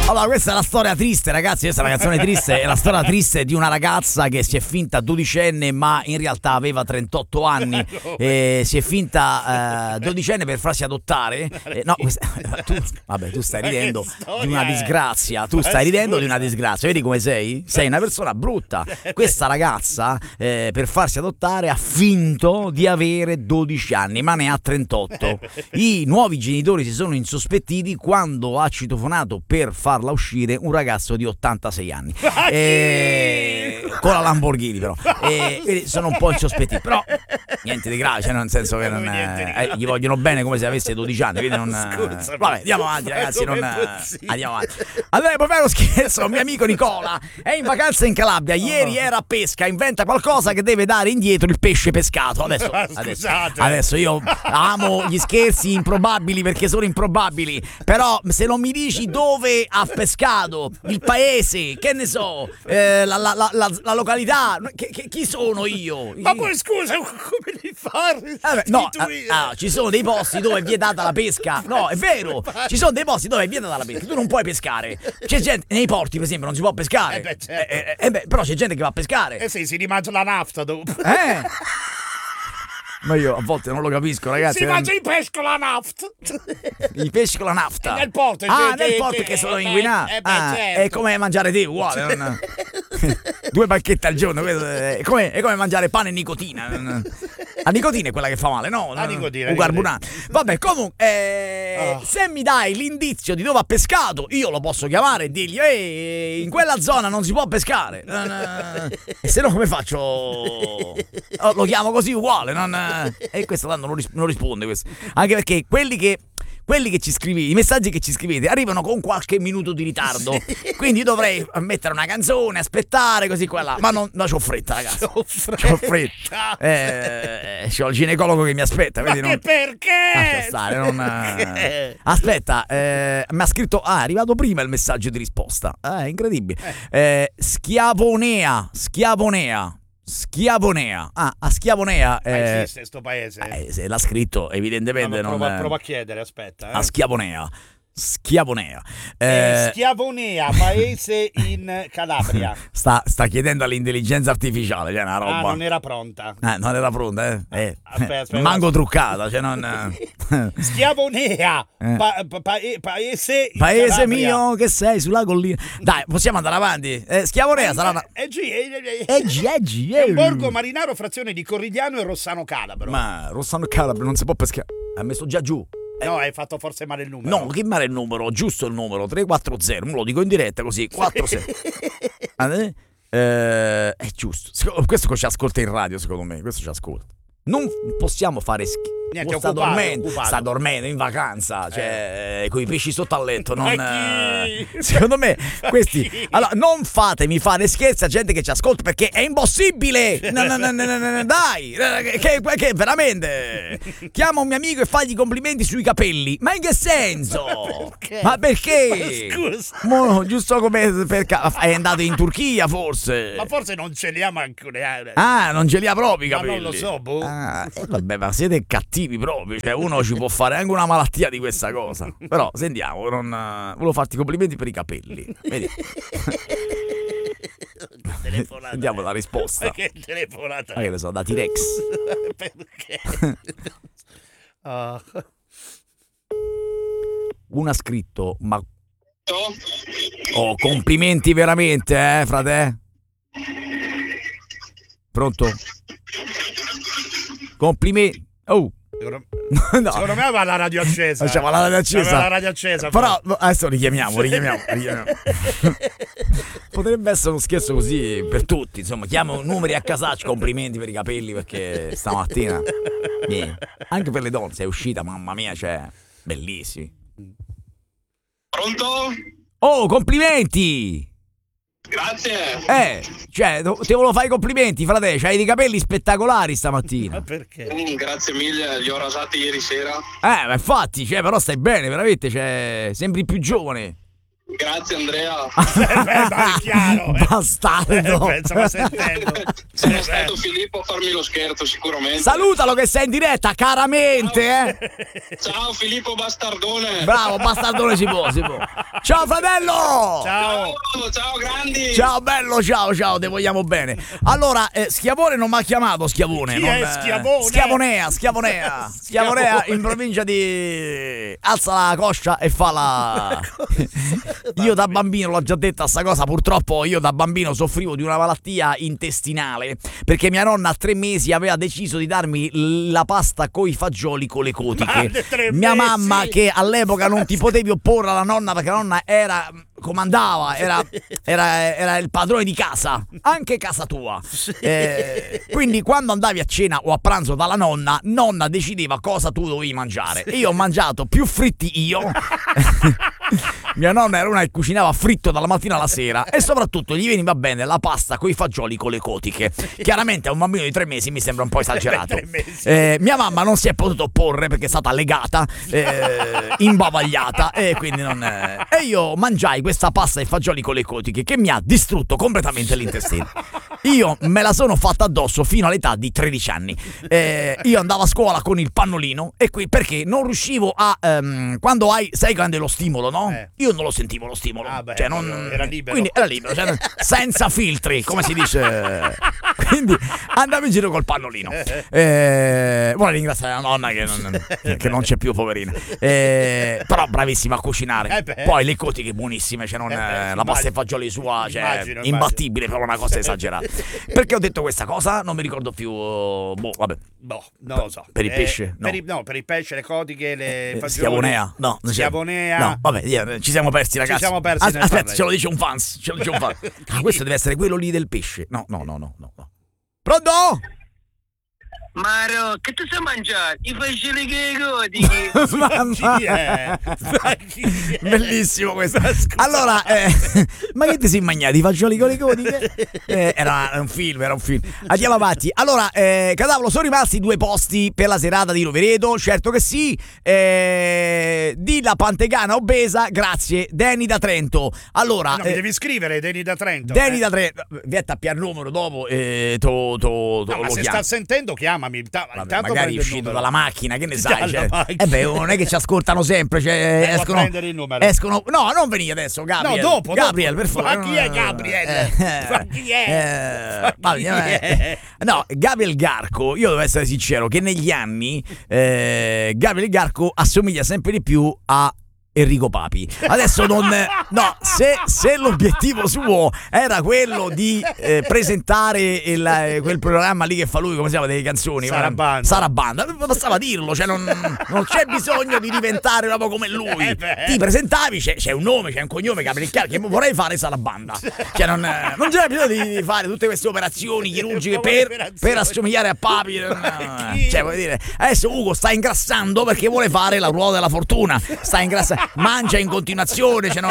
Allora, questa è la storia triste, ragazzi. Questa è una canzone triste. È la storia triste di una ragazza che si è finta dodicenne, ma in realtà aveva 38 anni. Si è finta dodicenne per farsi adottare. No, tu stai ridendo di una disgrazia. Tu stai ridendo di una disgrazia. Vedi come sei? Sei una persona brutta. Questa ragazza, per farsi adottare, ha finto di avere 12 anni, ma ne ha 38. I nuovi genitori si sono insospettiti quando ha citofonato per farla uscire un ragazzo di 86 anni con la Lamborghini, però sono un po' insospettiti, però niente di grave, cioè nel senso che non gli vogliono bene come se avesse 12 anni, quindi non vabbè, andiamo avanti, ragazzi, andiamo avanti. Allora, poi fare lo scherzo, un mio amico Nicola è in vacanza in Calabria, ieri era a pesca, inventa qualcosa che deve dare indietro il pesce pescato. Adesso io amo gli scherzi improbabili perché sono improbabili, però se non mi dici dove ha pescato, il paese, che ne so, la località, chi sono io? Ma poi scusa, come li fai? No, ci sono dei posti dove è vietata la pesca. No, è vero, ci sono dei posti dove è vietata la pesca, tu non puoi pescare. C'è gente nei porti, per esempio, non si può pescare. Certo. Però c'è gente che va a pescare. Sì, si rimangia la nafta dopo. Ma io a volte non lo capisco, ragazzi. Si mangia i pesci con la nafta. I pesci con la nafta. Nel porto. Nel porto che sono inquinati. Certo. È come mangiare te, uguale. 2 bacchette al giorno. È come mangiare pane e nicotina. La nicotina è quella che fa male, no? La nicotina. Un carburante. Vabbè, comunque, se mi dai l'indizio di dove ha pescato, io lo posso chiamare e dirgli in quella zona non si può pescare. E se no come faccio? Lo chiamo così uguale, e questo tanto non risponde questo. Anche perché quelli che ci scrivi, i messaggi che ci scrivete arrivano con qualche minuto di ritardo. Quindi dovrei mettere una canzone, aspettare così qua là. Ma c'ho fretta, ragazzi. C'ho fretta. C'ho il ginecologo che mi aspetta. Ma che perché? Lascia stare, Aspetta, mi ha scritto. È arrivato prima il messaggio di risposta. È incredibile. Schiavonea. A Schiavonea. Esiste sto paese? Se l'ha scritto, evidentemente non. Prova a chiedere, aspetta. A Schiavonea. Schiavonea, paese in Calabria. Sta chiedendo all'intelligenza artificiale, cioè una roba. Non era pronta. Non era pronta, Aspetta, manco truccata, cioè non. Schiavonea, paese in Calabria. Mio che sei sulla collina. Dai, possiamo andare avanndi. Schiavonea sarà Eggi. È un borgo marinaro frazione di Corigliano e Rossano Calabro. Ma Rossano Calabro non si può pescare. Ha messo già giù. No, hai fatto forse male il numero. No, che male il numero? Giusto il numero, 340, me lo dico in diretta così, 46. È giusto. Questo ci ascolta in radio, secondo me, questo ci ascolta. Non possiamo fare niente, sta dormendo in vacanza, cioè coi pesci sotto al letto, secondo me questi allora non fatemi fare scherzi a gente che ci ascolta perché è impossibile. Dai, che veramente chiama un mio amico e fagli complimenti sui capelli, ma in che senso? Ma perché? Scusa, giusto come è andato in Turchia forse, ma forse non ce li ha manco neanche. Non ce li ha proprio i capelli, ma non lo so, vabbè, ma siete cattivi proprio, cioè uno ci può fare anche una malattia di questa cosa. Però sentiamo, volevo farti i complimenti per i capelli. Vedi? Sentiamo la risposta. Ma che telefonata? Ma che ne so, da T-Rex. Perché? Uno ha scritto, ma complimenti veramente, frate. Pronto? Complimenti. Secondo me aveva la radio accesa. C'aveva la radio accesa. Però adesso richiamiamo. Potrebbe essere uno scherzo così per tutti. Insomma, chiamo numeri a casaccio. Complimenti per i capelli perché stamattina anche per le donne sei uscita, mamma mia, cioè bellissimi. Pronto? Complimenti. Grazie. Cioè, te volevo fare i complimenti, frate. C'hai dei capelli spettacolari stamattina. Ma perché? Grazie mille, li ho rasati ieri sera. Ma infatti, però stai bene, veramente, sembri più giovane. Grazie Andrea. È chiaro. Bastardo. Stava sentendo. Sono stato Filippo a farmi lo scherzo sicuramente. Salutalo che sei in diretta, caramente. Ciao Filippo Bastardone. Bravo, bastardone si può. Ciao fratello. Ciao grandi. Ciao bello, ciao, te vogliamo bene. Allora, Schiavone non mi ha chiamato Schiavone. Chi è Schiavone? Schiavonea in provincia di... Alza la coscia e fa la... Io da bambino, l'ho già detta sta cosa, purtroppo io da bambino soffrivo di una malattia intestinale perché mia nonna a 3 mesi aveva deciso di darmi la pasta coi fagioli con le cotiche. Mia mamma, che all'epoca non ti potevi opporre alla nonna perché la nonna comandava, era il padrone di casa, anche casa tua. Quindi quando andavi a cena o a pranzo dalla nonna decideva cosa tu dovevi mangiare. E io ho mangiato più fritti io. Mia nonna era una che cucinava fritto dalla mattina alla sera e soprattutto gli veniva bene la pasta coi fagioli con le cotiche. Chiaramente a un bambino di 3 mesi mi sembra un po' esagerato. Mia mamma non si è potuta opporre perché è stata legata, imbavagliata e quindi non... E io mangiai questa pasta e fagioli con le cotiche che mi ha distrutto completamente l'intestino. Io me la sono fatta addosso fino all'età di 13 anni. Io andavo a scuola con il pannolino e qui perché non riuscivo a quando sai quando è lo stimolo, no? Io non lo sentivo lo stimolo. Cioè era libero. Quindi era libero, cioè, senza filtri, come si dice. Quindi andavo in giro col pannolino. Vuole ringraziare la nonna che non c'è più, poverina. Però bravissima a cucinare. Poi le cotiche buonissime, cioè la pasta e fagioli sua, cioè imbattibile, però una cosa esagerata. Perché ho detto questa cosa? Non mi ricordo più. Vabbè. No, non lo so. Per il pesce? No. Per il pesce, le cotiche, le fagioli. Schiavonea? No, Schiavonea. No, vabbè, ci siamo persi, ragazzi. Aspetta, ce lo dice un fan. Questo deve essere quello lì del pesce. No. Pronto? Maro, che tu sai mangiare? I fagioli che Chi è? Bellissimo questo. Allora, ma che ti sei mangiato? I fagioli con le cotiche? Era un film. Andiamo avanti. Allora, Cadavolo, sono rimasti 2 posti per la serata di Rovereto? Certo che sì. Di la Pantegana obesa, grazie. Danny da Trento. Allora, mi devi scrivere Danny da Trento. Danny da Trento. Vietta a piar numero dopo ma se sta sentendo chiamami. Magari è uscito dalla macchina, che ne sai? Non è che ci ascoltano sempre, escono. No, non venire adesso, Gabriel. No, dopo. Per favore. Ma chi è Gabriel? No, Gabriel Garco, io devo essere sincero che negli anni Gabriel Garco assomiglia sempre di più a Enrico Papi. Adesso se l'obiettivo suo era quello di presentare quel programma lì che fa lui, come si chiama, delle canzoni, Sarabanda, bastava dirlo, cioè non c'è bisogno di diventare proprio come lui. Ti presentavi, c'è un nome, c'è un cognome, Gabriel Chiaro, che vorrei fare Sarabanda. Cioè non c'è bisogno di fare tutte queste operazioni chirurgiche per assomigliare a Papi. Cioè, vuol dire, adesso Ugo sta ingrassando perché vuole fare la ruota della fortuna. Sta ingrassando, mangia in continuazione, cioè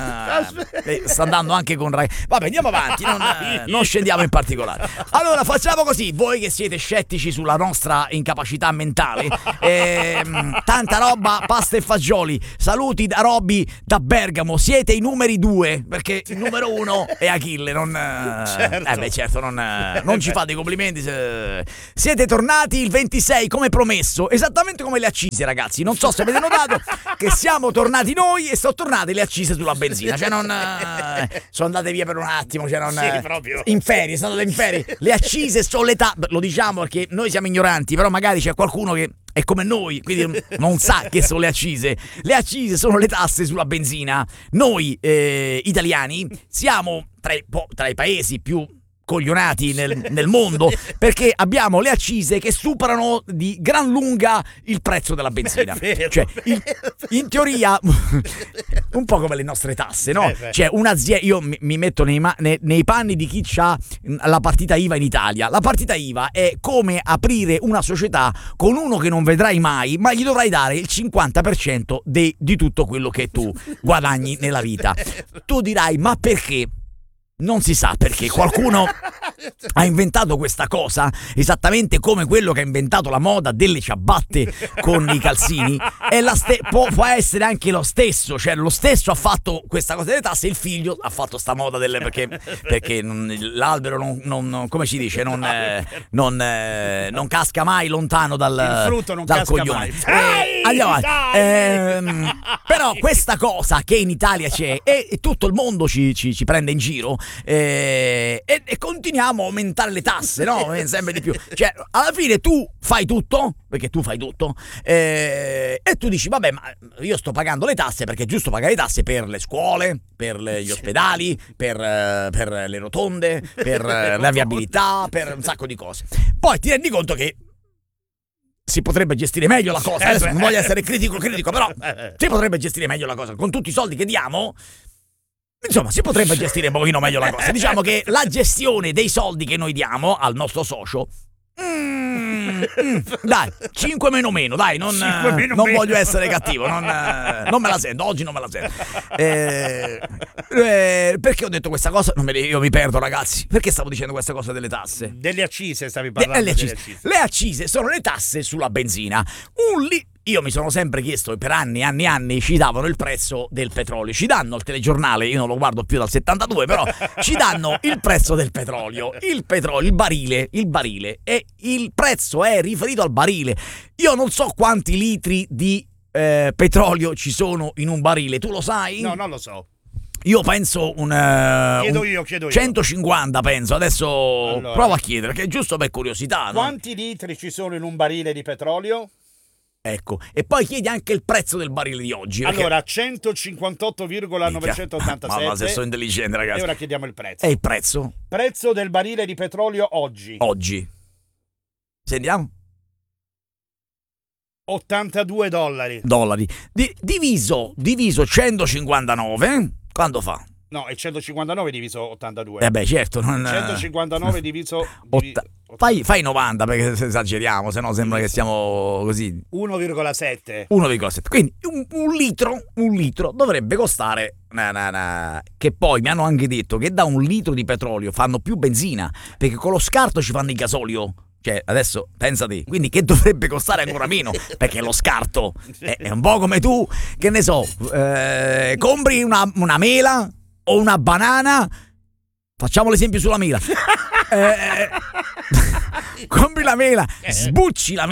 sta andando anche con vabbè, andiamo avanti, non scendiamo in particolare. Allora facciamo così, voi che siete scettici sulla nostra incapacità mentale, tanta roba, pasta e fagioli, saluti da Robby da Bergamo, siete i numeri 2 perché il numero 1 è Achille, certo, non ci fate i complimenti. Siete tornati il 26 come promesso, esattamente come le accise, ragazzi. Non so se avete notato che siamo tornati noi e sono tornate le accise sulla benzina, cioè sono andate via per un attimo, cioè proprio in ferie, sono andate in ferie. Le accise sono l'età, lo diciamo perché noi siamo ignoranti, però magari c'è qualcuno che è come noi, quindi non sa che sono le accise. Le accise sono le tasse sulla benzina. Noi italiani siamo tra i paesi più coglionati nel mondo perché abbiamo le accise che superano di gran lunga il prezzo della benzina. Cioè, in teoria un po' come le nostre tasse, no? Cioè, un'azienda, io mi metto nei panni di chi ha la partita IVA in Italia. La partita IVA è come aprire una società con uno che non vedrai mai, ma gli dovrai dare il 50% di tutto quello che tu guadagni nella vita. Tu dirai, ma perché? Non si sa perché, qualcuno ha inventato questa cosa, esattamente come quello che ha inventato la moda delle ciabatte con i calzini, è può essere anche lo stesso, cioè lo stesso ha fatto questa cosa delle tasse, il figlio ha fatto sta moda delle, perché l'albero non come si dice, non casca mai lontano dal frutto non dal casca coglione. mai. Andiamo avanti. Però questa cosa che in Italia c'è e tutto il mondo ci prende in giro, e continuiamo a aumentare le tasse, no? Sempre di più. Cioè, alla fine tu fai tutto, perché tu fai tutto, e tu dici, vabbè, ma io sto pagando le tasse perché è giusto pagare le tasse per le scuole, per gli ospedali, per le rotonde, per la viabilità, per un sacco di cose. Poi ti rendi conto che si potrebbe gestire meglio la cosa. Adesso non voglio essere critico, però si potrebbe gestire meglio la cosa. Con tutti i soldi che diamo, insomma, si potrebbe gestire un pochino meglio la cosa. Diciamo che la gestione dei soldi che noi diamo al nostro socio, dai, 5 meno, dai, non voglio essere cattivo, non me la sento, oggi non me la sento. Perché ho detto questa cosa? Io mi perdo, ragazzi. Perché stavo dicendo questa cosa delle tasse? Delle accise stavi parlando. Le accise sono le tasse sulla benzina. Io mi sono sempre chiesto, per anni ci davano il prezzo del petrolio, ci danno il telegiornale, io non lo guardo più dal 72, però ci danno il prezzo del petrolio, il barile, e il prezzo è riferito al barile. Io non so quanti litri di petrolio ci sono in un barile, tu lo sai? No, non lo so. Io penso chiedo io 150, penso. Adesso allora, prova a chiedere, che è giusto per curiosità. Quanti litri ci sono in un barile di petrolio? Ecco, e poi chiedi anche il prezzo del barile di oggi. Allora, 158,987. Ma se sono intelligente, ragazzi. E ora chiediamo il prezzo. E il prezzo? Prezzo del barile di petrolio oggi. Sentiamo. $82. Diviso 159, quanto fa? No, è 159 diviso 82. Certo. 159 diviso... Fai 90, perché se esageriamo, se no sembra che siamo così. 1,7. Quindi un litro dovrebbe costare... Che poi mi hanno anche detto che da un litro di petrolio fanno più benzina, perché con lo scarto ci fanno il gasolio. Cioè, adesso pensate, quindi che dovrebbe costare ancora meno, perché lo scarto è un po' come tu, che ne so, compri una mela o una banana, facciamo l'esempio sulla mela, compri la mela, sbucci la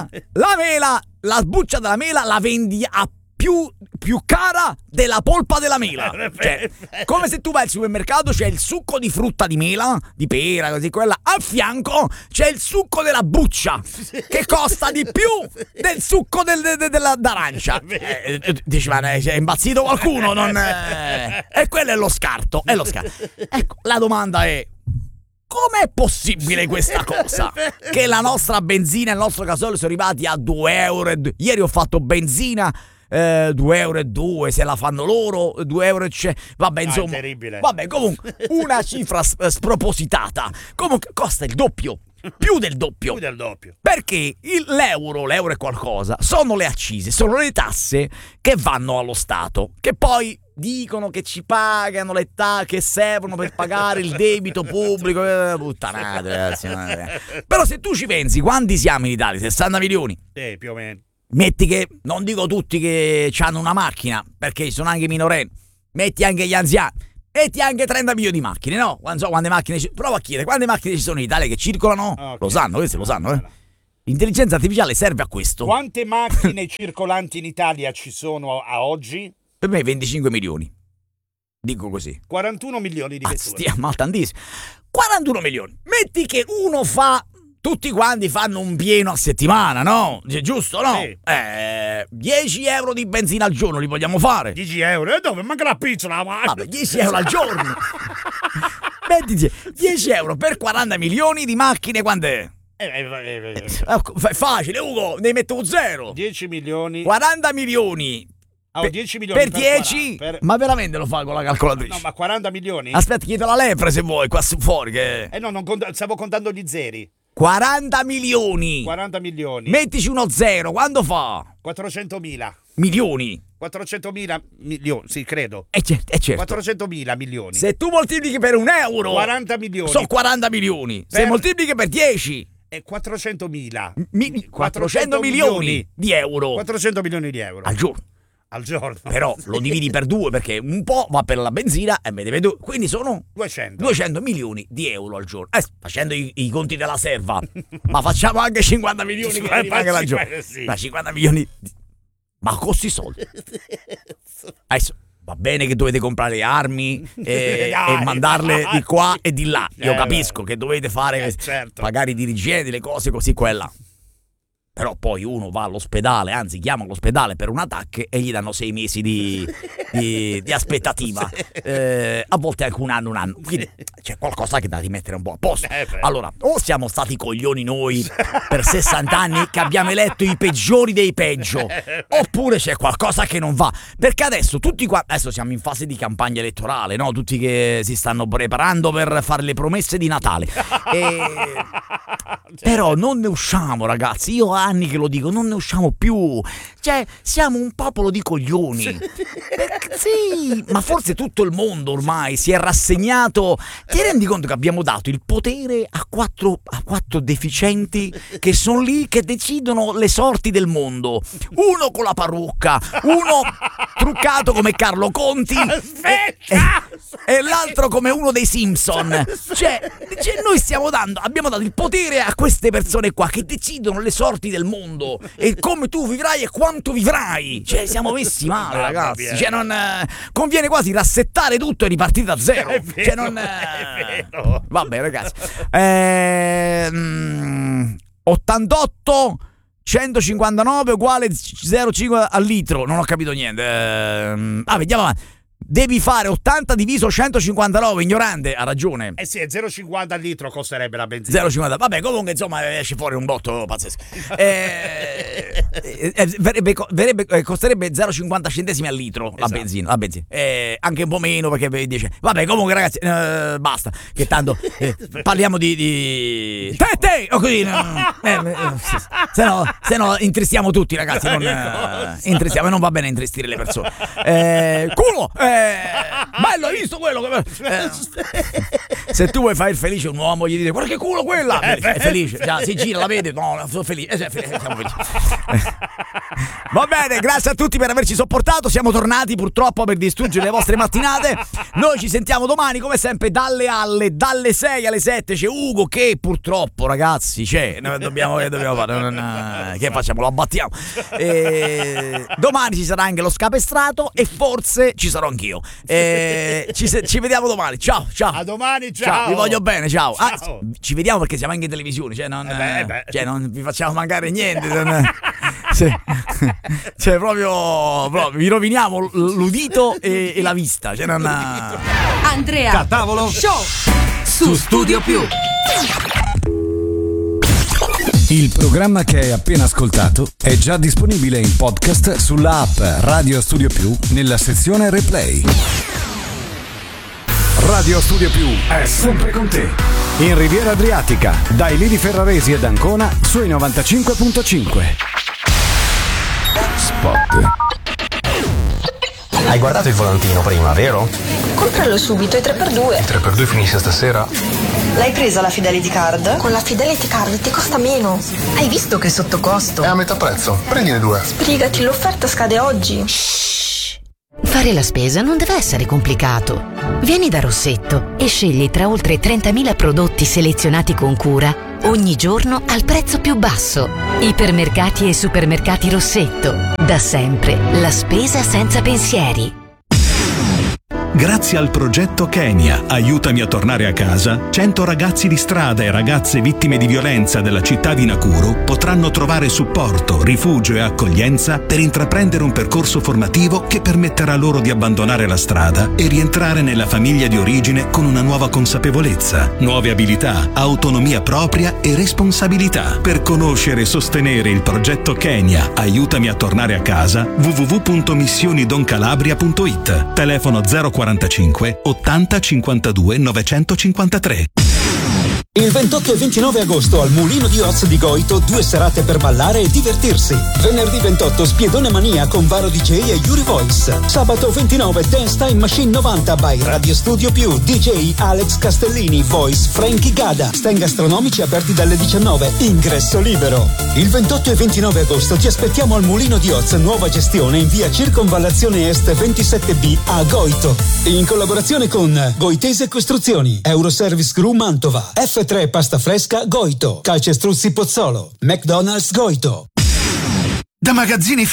sbuccia della mela la vendi a più cara della polpa della mela. Cioè, come se tu vai al supermercato, c'è il succo di frutta di mela, di pera, così, quella, a fianco c'è il succo della buccia che costa di più del succo d'arancia. Dici, ma è impazzito qualcuno? E quello è lo scarto, Ecco, la domanda è: com'è possibile questa cosa? Che la nostra benzina e il nostro gasolio sono arrivati a 2 euro. Ieri ho fatto benzina 2,02 euro, se la fanno loro 2 euro. Vabbè, insomma, è terribile. Vabbè, comunque una cifra spropositata. Comunque costa il doppio, più del doppio. Perché l'euro è qualcosa, sono le accise, sono le tasse che vanno allo Stato, che poi dicono che ci pagano le tasse, che servono per pagare il debito pubblico. Puttanate, ragazzi. Però se tu ci pensi, quanti siamo in Italia? 60 milioni? Più o meno. Metti che, non dico tutti che hanno una macchina, perché sono anche minorenni, metti anche gli anziani, metti anche 30 milioni di macchine, no? Non so quante macchine prova a chiedere quante macchine ci sono in Italia che circolano. Okay. Lo sanno, questi lo sanno, L'intelligenza artificiale serve a questo. Quante macchine circolanti in Italia ci sono a oggi? Per me 25 milioni. Dico così. 41 milioni di vetture. Stiamo tantissimo. 41 milioni. Metti che uno fa... Tutti quanti fanno un pieno a settimana, no? Giusto, no? Sì. 10 euro di benzina al giorno li vogliamo fare? 10 euro? E dove? Manca la pizza, la mano. Vabbè, 10 euro al giorno. Metti 10 euro per 40 milioni di macchine, quant'è? Facile, Ugo, ne metto un zero. 10 milioni. 40 milioni. 10 milioni per 10? Ma veramente lo fa con la calcolatrice? No, ma 40 milioni? Aspetta, chiedo la Lepre se vuoi, qua fuori che... stavo contando gli zeri. 40 milioni. 40 milioni. Mettici uno zero, quando fa? 400.000. milioni. 400.000 milioni, sì, credo. Certo. 400.000 milioni. Se tu moltiplichi per €1, 40 milioni. sono 40 milioni. Se moltiplichi per 10, è 400.000. 400 milioni di euro. 400 milioni di euro. Al giorno. Però lo dividi per 2 perché un po' va per la benzina e me deve quindi sono 200 milioni di euro al giorno. Facendo i conti della serva. Ma facciamo anche 50 milioni che paga la giorno. Ma 50 milioni ma costi soldi. Adesso va bene che dovete comprare armi e mandarle di qua e di là. Io capisco che dovete fare pagare i dirigenti, le cose così quella. Però poi uno va all'ospedale, anzi chiama l'ospedale per un attacco e gli danno 6 mesi di aspettativa, a volte anche un anno. Quindi c'è qualcosa che da rimettere un po' a posto. Allora, o siamo stati coglioni noi per 60 anni che abbiamo eletto i peggiori dei peggio, oppure c'è qualcosa che non va. Perché adesso tutti qua, adesso siamo in fase di campagna elettorale, no? Tutti che si stanno preparando per fare le promesse di Natale. Però non ne usciamo, ragazzi. Io ho anni che lo dico, non ne usciamo più. Cioè, siamo un popolo di coglioni. Sì, ma forse tutto il mondo ormai si è rassegnato. Ti rendi conto che abbiamo dato il potere a quattro deficienti che sono lì, che decidono le sorti del mondo? Uno con la parrucca, uno truccato come Carlo Conti e l'altro come uno dei Simpson. Cioè noi abbiamo dato il potere a queste persone qua che decidono le sorti del mondo e come tu vivrai e quanto vivrai. Cioè siamo messi male, ragazzi. Cioè non conviene quasi rassettare tutto e ripartire da zero. È vero. Vabbè, ragazzi. 88 159 uguale 0,5 al litro. Non ho capito niente. Vediamo avanti. Devi fare 80 diviso 159, ignorante, ha ragione. Sì, è 0,50 al litro costerebbe la benzina. 0,50, vabbè, comunque insomma esce fuori un botto pazzesco. Costerebbe 0,50 centesimi al litro la benzina. Anche un po' meno perché dice, vabbè, comunque ragazzi, basta, che tanto parliamo di te, o così, se no intristiamo tutti, ragazzi, intristiamo, non va bene intristire le persone. Culo! Bello, hai visto quello? Se tu vuoi fare il felice un uomo gli dite guarda che culo quella, è felice, già si gira, la vede, no, sono felice, siamo felici. Va bene, grazie a tutti per averci sopportato, siamo tornati purtroppo per distruggere le vostre mattinate. Noi ci sentiamo domani come sempre dalle 6 alle 7. C'è Ugo che purtroppo, ragazzi, noi dobbiamo fare, che facciamo, lo abbattiamo. Domani ci sarà anche lo scapestrato e forse ci sarò anch'io. Ci vediamo domani. Ciao. A domani, ciao. Vi voglio bene, ciao. Ci vediamo perché siamo anche in televisione, non vi facciamo mancare niente. Proprio vi roviniamo l'udito e la vista. Andrea Catavolo Show su Studio Più. Il programma che hai appena ascoltato è già disponibile in podcast sulla app Radio Studio Più nella sezione Replay. Radio Studio Più è sempre con te. In Riviera Adriatica, dai lì di Ferraresi ed Ancona sui 95.5. Spot. Hai guardato il volantino prima, vero? Compralo subito, è 3x2. Il 3x2 finisce stasera? L'hai presa la Fidelity Card? Con la Fidelity Card ti costa meno. Hai visto che è sotto costo? È a metà prezzo, prendine 2. Sbrigati, l'offerta scade oggi. Shhh. Fare la spesa non deve essere complicato. Vieni da Rossetto e scegli tra oltre 30.000 prodotti selezionati con cura ogni giorno al prezzo più basso. Ipermercati e supermercati Rossetto. Da sempre la spesa senza pensieri. Grazie al progetto Kenya, aiutami a tornare a casa, 100 ragazzi di strada e ragazze vittime di violenza della città di Nakuru potranno trovare supporto, rifugio e accoglienza per intraprendere un percorso formativo che permetterà loro di abbandonare la strada e rientrare nella famiglia di origine con una nuova consapevolezza, nuove abilità, autonomia propria e responsabilità. Per conoscere e sostenere il progetto Kenya, aiutami a tornare a casa, www.missionidoncalabria.it, telefono 045 80 52 953. Il 28 e 29 agosto al Mulino di Oz di Goito 2 serate per ballare e divertirsi. Venerdì 28 Spiedone Mania con Varo DJ e Yuri Voice. Sabato 29 Dance Time Machine 90 by Radio Studio Più, DJ Alex Castellini, Voice Frankie Gada. Stand gastronomici aperti dalle 19, ingresso libero. Il 28 e 29 agosto ti aspettiamo al Mulino di Oz, nuova gestione in via Circonvallazione Est 27B a Goito. In collaborazione con Goitese Costruzioni, Euroservice Gru Mantova, F3 Pasta Fresca Goito, Calcestruzzi Pozzolo, McDonald's Goito. Da Magazzini